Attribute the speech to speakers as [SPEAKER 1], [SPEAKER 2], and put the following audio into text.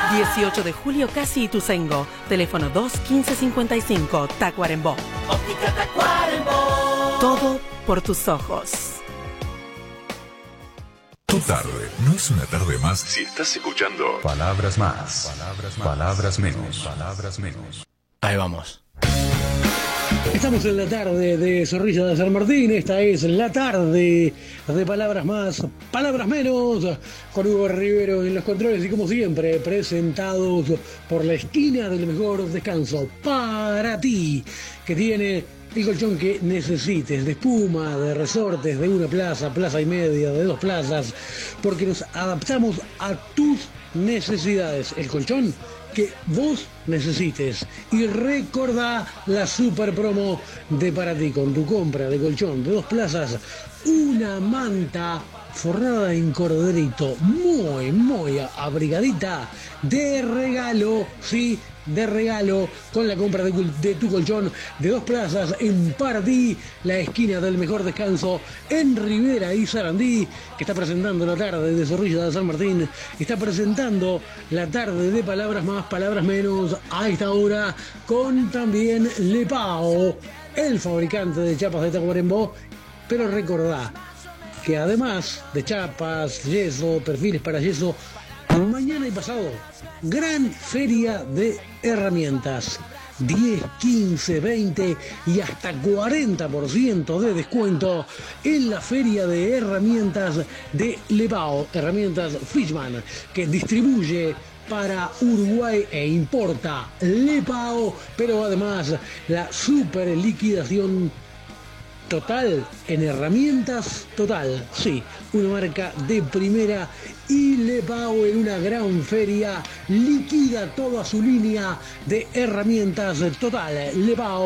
[SPEAKER 1] 18 de julio, Casi Ituzaingó. Teléfono 2-1555, Tacuarembó.
[SPEAKER 2] Óptica Tacuarembó.
[SPEAKER 1] Todo por tus ojos.
[SPEAKER 3] Tu tarde no es una tarde más si estás escuchando Palabras Más, Palabras Menos.
[SPEAKER 4] Ahí vamos.
[SPEAKER 5] Estamos en la tarde de Zorrilla de San Martín. Esta es la tarde de Palabras Más, Palabras Menos, con Hugo Rivero en los controles y, como siempre, presentados por la esquina del mejor descanso para ti, que tiene el colchón que necesites, de espuma, de resortes, de una plaza, plaza y media, de 2 plazas, porque nos adaptamos a tus necesidades. El colchón que vos necesites. Y recordá la super promo de para ti, con tu compra de colchón de 2 plazas, una manta forrada en corderito, muy abrigadita, de regalo, sí, de regalo, con la compra de tu colchón de 2 plazas en Paratí, la esquina del mejor descanso en Rivera y Sarandí, que está presentando la tarde de Zorrilla de San Martín, está presentando la tarde de Palabras Más, Palabras Menos, a esta hora, con también Lepao, el fabricante de chapas de Tacuarembó. Pero recordá que además de chapas, yeso, perfiles para yeso, mañana y pasado, gran feria de herramientas. 10, 15, 20 y hasta 40% de descuento en la feria de herramientas de Lepao, herramientas Fishman, que distribuye para Uruguay e importa Lepao, pero además la super liquidación total en herramientas, total, sí, una marca de primera, y Lepao en una gran feria liquida toda su línea de herramientas, total, Lepao.